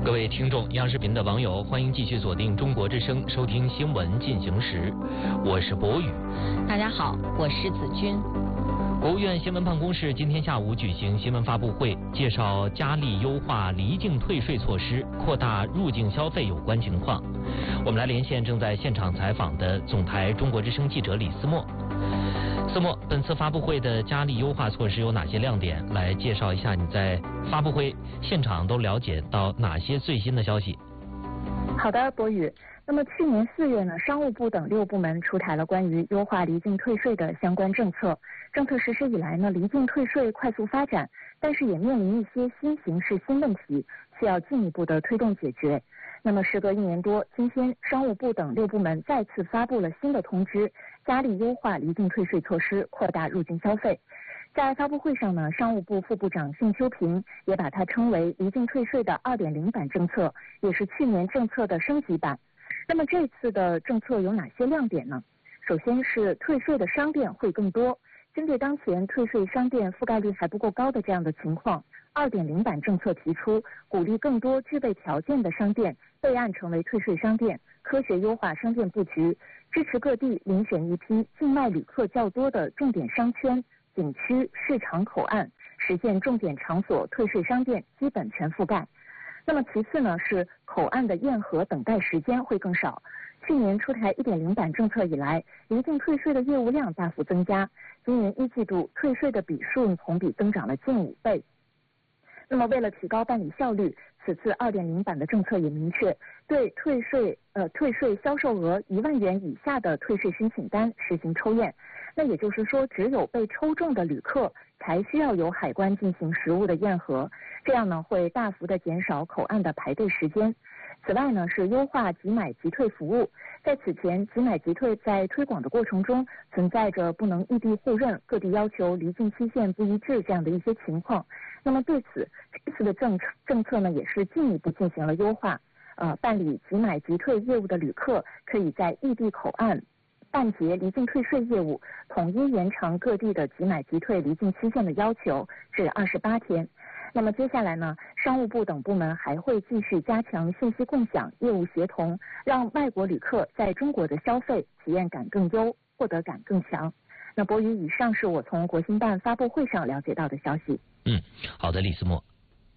各位听众，央视频的网友，欢迎继续锁定中国之声，收听新闻进行时，我是博宇。 大家好，我是子君。 国务院新闻办公室今天下午举行新闻发布会，介绍加力优化离境退税措施，扩大入境消费有关情况。我们来连线正在现场采访的总台中国之声记者李思墨。思墨，本次发布会的加力优化措施有哪些亮点？来介绍一下你在发布会现场都了解到哪些最新的消息？ 好的，博宇。那么去年4月呢，商务部等6部门出台了关于优化离境退税的相关政策。政策实施以来呢，离境退税快速发展，但是也面临一些新形势、新问题，需要进一步的推动解决。那么时隔1年多，今天商务部等6部门再次发布了新的通知，加力优化离境退税措施，扩大入境消费。在发布会上呢，商务部副部长信秋平也把它称为离境退税的2.0版政策，也是去年政策的升级版。那么这次的政策有哪些亮点呢？首先是退税的商店会更多，针对当前退税商店覆盖率还不够高的这样的情况，2.0版政策提出鼓励更多具备条件的商店备案成为退税商店，科学优化商店布局，支持各地遴选一批境外旅客较多的重点商圈、景区、市场口岸，实现重点场所退税商店基本全覆盖。那么其次呢，是口岸的验核等待时间会更少。去年出台1.0版政策以来，离境退税的业务量大幅增加，今年1季度退税的笔数同比增长了近5倍。那么为了提高办理效率，此次2.0版的政策也明确，对退税销售额1万元以下的退税申请单实行抽验。那也就是说，只有被抽中的旅客才需要由海关进行实物的验核，这样呢会大幅的减少口岸的排队时间。此外呢，是优化即买即退服务。在此前，即买即退在推广的过程中存在着不能异地互认、各地要求离境期限不一致这样的一些情况。那么对此，这次的政策呢也是进一步进行了优化。办理即买即退业务的旅客可以在异地口岸办结离境退税业务，统一延长各地的即买即退离境期限的要求至28天。那么接下来呢，商务部等部门还会继续加强信息共享、业务协同，让外国旅客在中国的消费体验感更优，获得感更强。那博宇，以上是我从国新办发布会上了解到的消息。 好的，李思墨。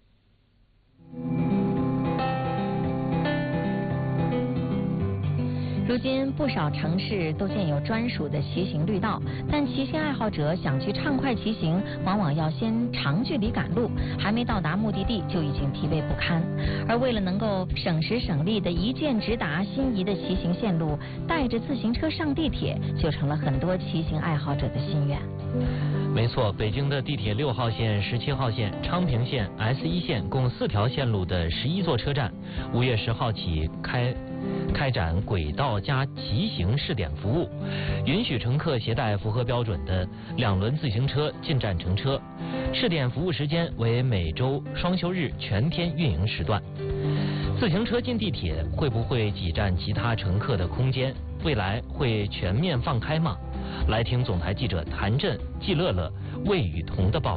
如今不少城市都建有专属的骑行绿道，但骑行爱好者想去畅快骑行，往往要先长距离赶路，还没到达目的地就已经疲惫不堪。而为了能够省时省力的一键直达心仪的骑行线路，带着自行车上地铁就成了很多骑行爱好者的心愿。 没错，北京的地铁6号线、17号线、昌平线、S1线共4条线路的11座车站，5月10号起开展轨道加骑行试点服务，允许乘客携带符合标准的2轮自行车进站乘车。试点服务时间为每周双休日全天运营时段。自行车进地铁会不会挤占其他乘客的空间？未来会全面放开吗？来听总台记者谭震、季乐乐、魏雨桐的报道。